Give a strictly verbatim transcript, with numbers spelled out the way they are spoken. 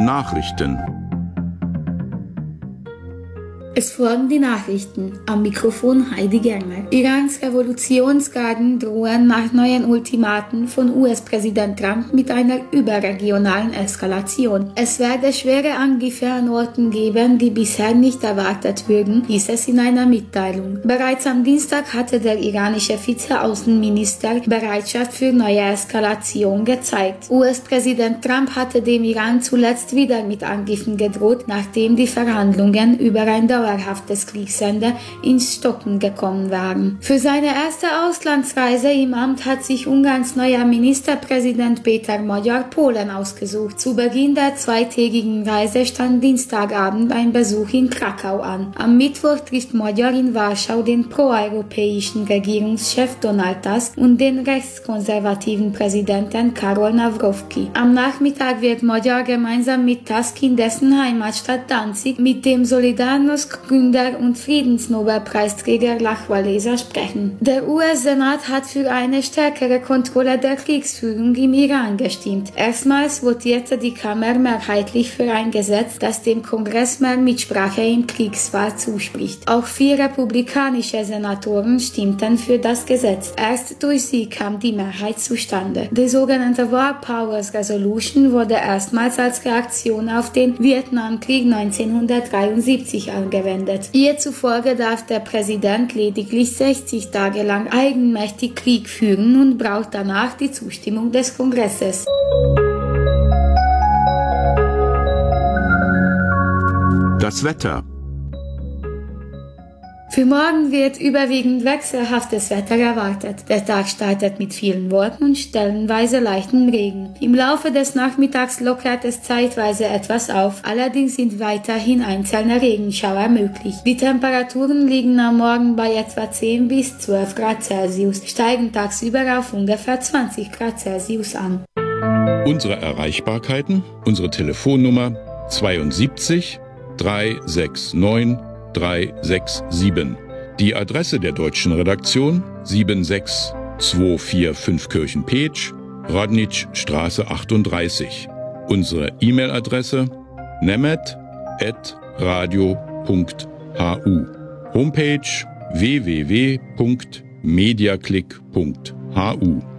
Nachrichten. Es folgen die Nachrichten. Am Mikrofon Heidi Germer. Irans Revolutionsgarden drohen nach neuen Ultimaten von U S-Präsident Trump mit einer überregionalen Eskalation. Es werde schwere Angriffe an Orten geben, die bisher nicht erwartet würden, hieß es in einer Mitteilung. Bereits am Dienstag hatte der iranische Vizeaußenminister Bereitschaft für neue Eskalation gezeigt. U S-Präsident Trump hatte dem Iran zuletzt wieder mit Angriffen gedroht, nachdem die Verhandlungen über ein dauerhaftes Kriegsende ins Stocken gekommen waren. Für seine erste Auslandsreise im Amt hat sich Ungarns neuer Ministerpräsident Péter Magyar Polen ausgesucht. Zu Beginn der zweitägigen Reise stand Dienstagabend ein Besuch in Krakau an. Am Mittwoch trifft Magyar in Warschau den proeuropäischen Regierungschef Donald Tusk und den rechtskonservativen Präsidenten Karol Nawrocki. Am Nachmittag wird Magyar gemeinsam mit Tusk in dessen Heimatstadt Danzig mit dem Solidarność Gründer und Friedensnobelpreisträger Lech Walesa sprechen. Der U S-Senat hat für eine stärkere Kontrolle der Kriegsführung im Iran gestimmt. Erstmals votierte die Kammer mehrheitlich für ein Gesetz, das dem Kongress mehr Mitsprache im Kriegsfall zuspricht. Auch vier republikanische Senatoren stimmten für das Gesetz. Erst durch sie kam die Mehrheit zustande. Die sogenannte War Powers Resolution wurde erstmals als Reaktion auf den Vietnamkrieg neunzehnhundertdreiundsiebzig angewendet. Ihr zufolge darf der Präsident lediglich sechzig Tage lang eigenmächtig Krieg führen und braucht danach die Zustimmung des Kongresses. Das Wetter. Für morgen wird überwiegend wechselhaftes Wetter erwartet. Der Tag startet mit vielen Wolken und stellenweise leichten Regen. Im Laufe des Nachmittags lockert es zeitweise etwas auf, allerdings sind weiterhin einzelne Regenschauer möglich. Die Temperaturen liegen am Morgen bei etwa zehn bis zwölf Grad Celsius, steigen tagsüber auf ungefähr zwanzig Grad Celsius an. Unsere Erreichbarkeiten, unsere Telefonnummer zweiundsiebzig dreihundertneunundsechzig drei sechs sieben. Die Adresse der deutschen Redaktion sieben sechs zwei vier fünf Kirchen-Petsch, Radnitzstraße achtunddreißig. Unsere E-Mail-Adresse nemet at radio punkt hu. Homepage w w w punkt mediaclick punkt hu.